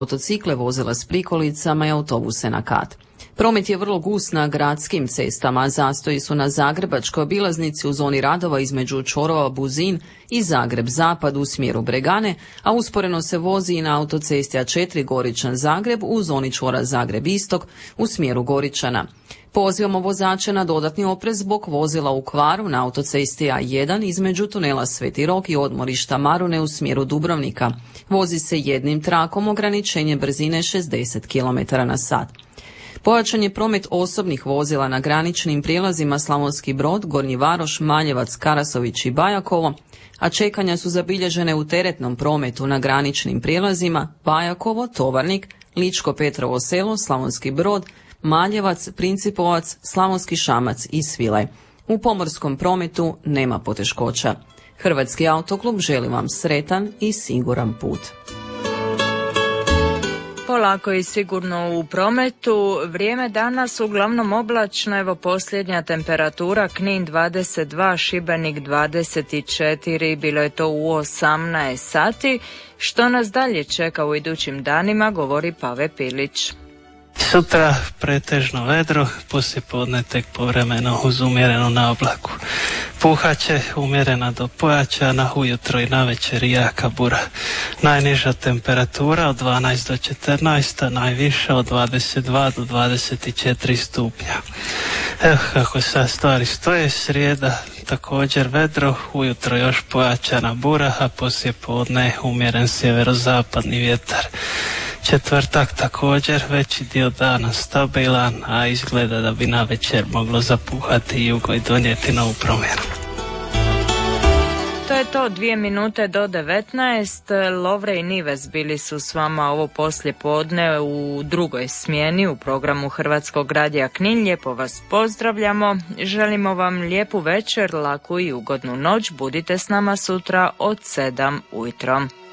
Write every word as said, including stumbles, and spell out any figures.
motocikle, vozila s prikolicama i autobuse na kat. Promet je vrlo gust na gradskim cestama, zastoji su na zagrebačkoj obilaznici u zoni radova između čvorova Buzin i Zagreb-Zapad u smjeru Bregane, a usporeno se vozi i na autocesti A četiri Goričan-Zagreb u zoni čvora Zagreb-Istok u smjeru Goričana. Pozivamo vozače na dodatni oprez zbog vozila u kvaru na autocesti A jedan između tunela Sveti Rok i odmorišta Marune u smjeru Dubrovnika. Vozi se jednim trakom, ograničenje brzine šezdeset kilometara na sat. Pojačan je promet osobnih vozila na graničnim prijelazima Slavonski Brod, Gornji Varoš, Maljevac, Karasović i Bajakovo, a čekanja su zabilježene u teretnom prometu na graničnim prijelazima Bajakovo, Tovarnik, Ličko Petrovo Selo, Slavonski Brod, Maljevac, Principovac, Slavonski Šamac i Svilaj. U pomorskom prometu nema poteškoća. Hrvatski autoklub želi vam sretan i siguran put. Polako i sigurno u prometu. Vrijeme danas uglavnom oblačno, evo posljednja temperatura Knin dvadeset dva, Šibenik dvadeset četiri, bilo je to u osamnaest sati. Što nas dalje čeka u idućim danima, govori Pave Pilić. Sutra pretežno vedro, poslijepodne tek povremeno uz umjerenu naoblaku. Puhaće umjerena do pojačana, ujutro i navečer jaka bura. Najniža temperatura od dvanaest do četrnaest, a najviša od dvadeset dva do dvadeset četiri stupnja. Evo kako sad stvari stoje, srijeda također vedro, ujutro još pojačana bura, a poslijepodne umjeren sjeverozapadni vjetar. Četvrtak također veći dio dana stabilan, a izgleda da bi na večer moglo zapuhati jugo i donijeti novu promjenu. To je to, dvije minute do devetnaest. Lovre i Nives bili su s vama ovo poslje podne u drugoj smjeni u programu Hrvatskog radija Knin. Lijepo vas pozdravljamo. Želimo vam lijepu večer, laku i ugodnu noć. Budite s nama sutra od sedam ujutro.